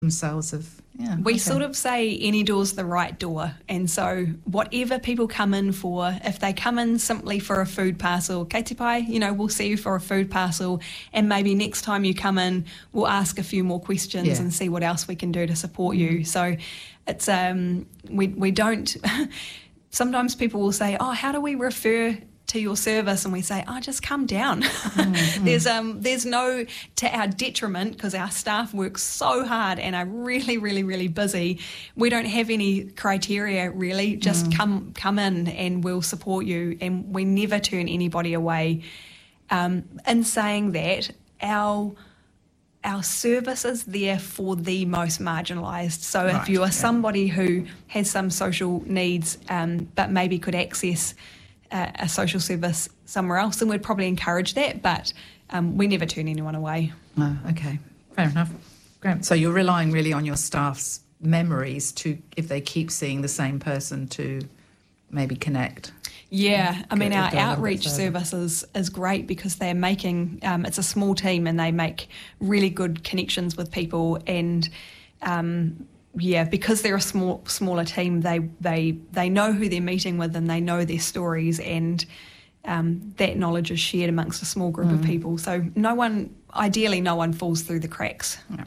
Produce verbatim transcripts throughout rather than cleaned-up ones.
themselves of, yeah. We okay. sort of say any door's the right door, and so whatever people come in for, if they come in simply for a food parcel, kei te pai, you know, we'll see you for a food parcel, and maybe next time you come in, we'll ask a few more questions yeah. and see what else we can do to support you. So it's um we we don't. Sometimes people will say, oh, how do we refer to your service? And we say, oh, just come down. Mm-hmm. there's um there's no, to our detriment, because our staff work so hard and are really, really, really busy, we don't have any criteria really. Just mm. come come in and we'll support you, and we never turn anybody away. Um, in saying that, our Our service is there for the most marginalised. So right, if you are yeah. somebody who has some social needs um, but maybe could access uh, a social service somewhere else, then we'd probably encourage that, but um, we never turn anyone away. Oh, okay, fair enough. Great. So you're relying really on your staff's memories to, if they keep seeing the same person, to maybe connect. Yeah, I mean, our outreach service is, is great because they're making, um, it's a small team and they make really good connections with people, and um, yeah, because they're a small smaller team, they, they, they know who they're meeting with and they know their stories, and um, that knowledge is shared amongst a small group mm. of people. So no one, ideally no one falls through the cracks. Yeah.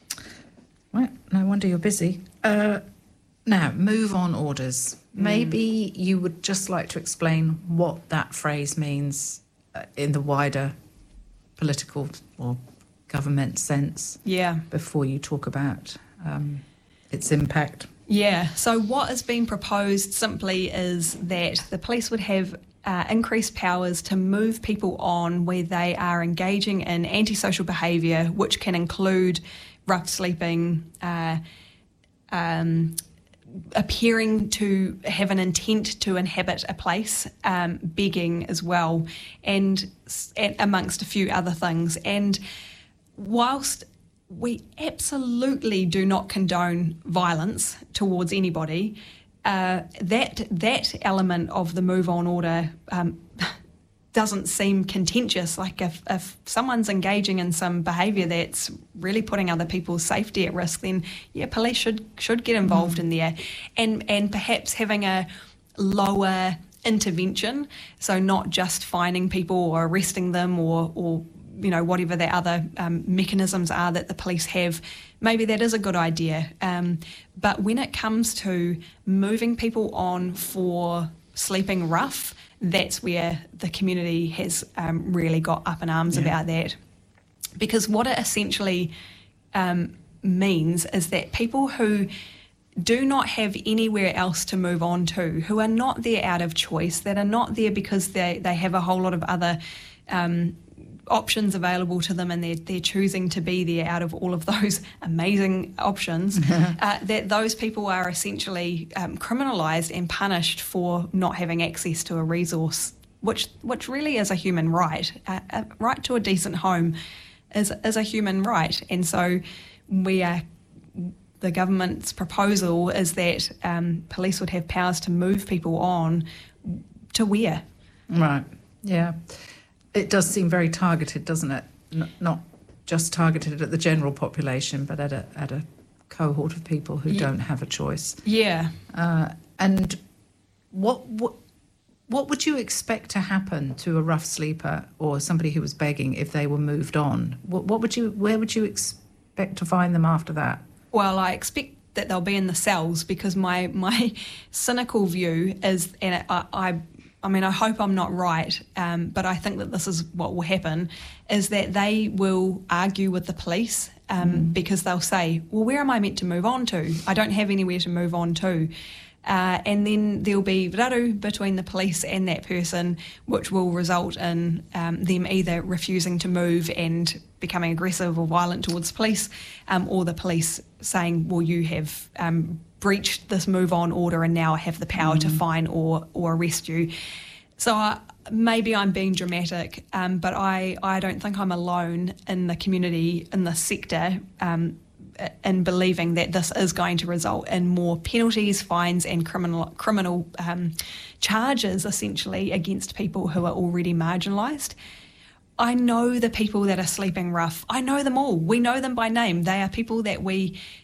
Well, no wonder you're busy. Uh, now, move on orders. Maybe you would just like to explain what that phrase means uh, in the wider political or government sense. Yeah. Before you talk about um, its impact. Yeah. So what is being proposed simply is that the police would have uh, increased powers to move people on where they are engaging in antisocial behaviour, which can include rough sleeping, uh, um, appearing to have an intent to inhabit a place, um, begging as well, and, and amongst a few other things. And whilst we absolutely do not condone violence towards anybody, uh, that that element of the move on order um, doesn't seem contentious. Like if, if someone's engaging in some behaviour that's really putting other people's safety at risk, then yeah, police should should get involved mm. in there, and and perhaps having a lower intervention, so not just fining people or arresting them or or you know whatever the other um, mechanisms are that the police have. Maybe that is a good idea, um, but when it comes to moving people on for sleeping rough, that's where the community has um, really got up in arms yeah. about that. Because what it essentially um, means is that people who do not have anywhere else to move on to, who are not there out of choice, that are not there because they, they have a whole lot of other um, options available to them and they're, they're choosing to be there out of all of those amazing options, uh, that those people are essentially um, criminalised and punished for not having access to a resource, which which really is a human right. A, a right to a decent home is, is a human right. And so we are, the government's proposal is that um, police would have powers to move people on to where? Right, yeah. It does seem very targeted, doesn't it? N- not just targeted at the general population, but at a at a cohort of people who yeah. don't have a choice. Yeah. Uh, and what what what would you expect to happen to a rough sleeper or somebody who was begging if they were moved on? What, what would you where would you expect to find them after that? Well, I expect that they'll be in the cells, because my my cynical view is, and I. I I mean, I hope I'm not right, um, but I think that this is what will happen, is that they will argue with the police um, mm. because they'll say, well, where am I meant to move on to? I don't have anywhere to move on to. Uh, and then there'll be raru between the police and that person, which will result in um, them either refusing to move and becoming aggressive or violent towards police, um, or the police saying, well, you have um, breached this move on order and now I have the power mm. to fine or or arrest you. So I, maybe I'm being dramatic, um, but I, I don't think I'm alone in the community, in the sector, um, in believing that this is going to result in more penalties, fines and criminal criminal um, charges, essentially, against people who are already marginalised. I know the people that are sleeping rough. I know them all. We know them by name. They are people that we